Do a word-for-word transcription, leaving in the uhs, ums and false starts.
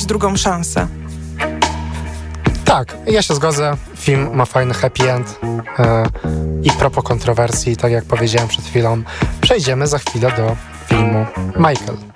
dać drugą szansę. Tak, ja się zgodzę. Film ma fajny happy end. E, I propos kontrowersji, tak jak powiedziałem przed chwilą, przejdziemy za chwilę do filmu Michael.